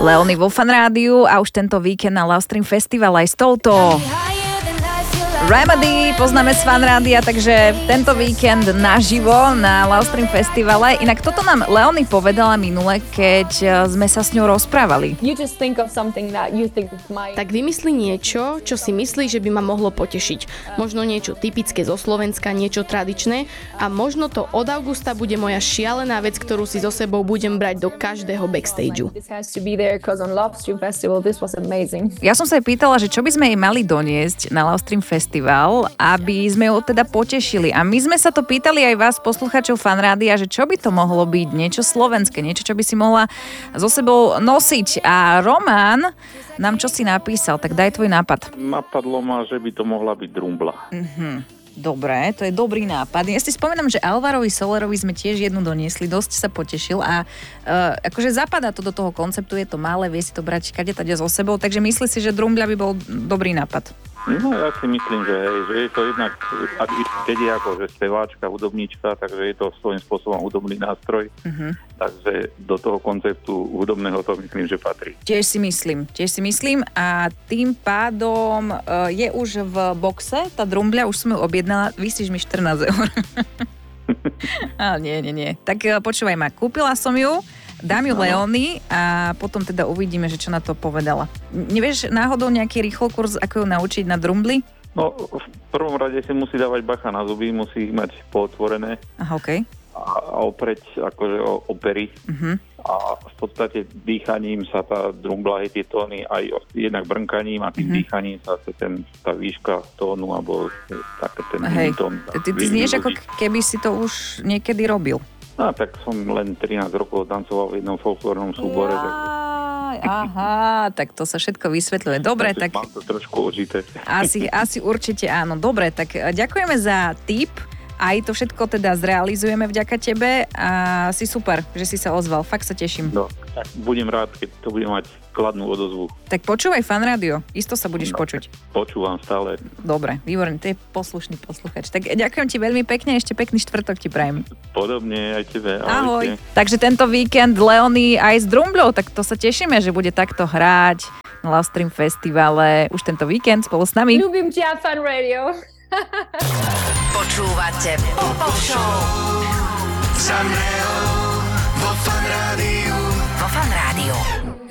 Leony vo Fan Rádiu a už tento víkend na Love Stream Festival aj s touto Remedy poznáme z Fan Rádia, takže tento víkend naživo na Love Stream Festivale. Inak toto nám Leony povedala minule, keď sme sa s ňou rozprávali. Tak vymyslí niečo, čo si myslí, že by ma mohlo potešiť. Možno niečo typické zo Slovenska, niečo tradičné a možno to od augusta bude moja šialená vec, ktorú si so sebou budem brať do každého backstageu. Ja som sa jej pýtala, že čo by sme jej mali doniesť na Love Stream Festival, aby sme ho teda potešili. A my sme sa to pýtali aj vás, poslucháčov Fan Rádia, že čo by to mohlo byť, niečo slovenské, niečo, čo by si mohla so sebou nosiť. A Roman nám čo si napísal, tak daj tvoj nápad. Napadlo ma, že by to mohla byť drumbla. Dobre, to je dobrý nápad. Ja si spomínam, že Alvarovi Solerovi sme tiež jednu doniesli, dosť sa potešil a akože zapadá to do toho konceptu, je to malé, vie si to brať kade-tade so sebou, takže myslí si, že drumbľa by bol dobrý nápad. No ja si myslím, že je to jednak, keď je ako že speváčka, hudobníčka, takže je to svojím spôsobom hudobný nástroj, takže do toho konceptu hudobného to myslím, že patrí. Tiež si myslím a tým pádom je už v boxe, tá drumbľa, už sme ju objednala, vysíš mi 14 eur. Nie. Tak počúvaj ma, kúpila som ju, dám ju Leony a potom teda uvidíme, že čo na to povedala. Nevieš náhodou nejaký rýchlo kurz, ako ju naučiť na drumbli? No, v prvom rade si musí dávať bacha na zuby, musí ich mať pootvorené. Aha, okej. A opreť akože o pery. A v podstate dýchaním sa tá drumbla, tie tóny, aj jednak brnkaním a tým dýchaním sa tá výška tónu, alebo také ten tón. Ty znieš, ako keby si to už niekedy robil. No, tak som len 13 rokov tancoval v jednom folklórnom súbore. Aha, tak to sa všetko vysvetľuje. Dobre, tak... Mám to trošku odžité. Asi určite áno. Dobre, tak ďakujeme za tip. Aj to všetko teda zrealizujeme vďaka tebe a si super, že si sa ozval. Fakt sa teším. No, tak budem rád, keď to bude mať kladnú odozvu. Tak počúvaj Fan Rádio. Isto sa budeš počuť. Počúvam stále. Dobre, výborne. To je poslušný posluchač. Tak ďakujem ti veľmi pekne. Ešte pekný štvrtok ti prajem. Podobne aj tebe. Ahoj. Takže tento víkend Leony aj s drumbľou, tak to sa tešíme, že bude takto hrať na Love Stream Festivale už tento víkend spolu s nami. Ľúbim ťa, Fan Radio. Počúvate Pop Show.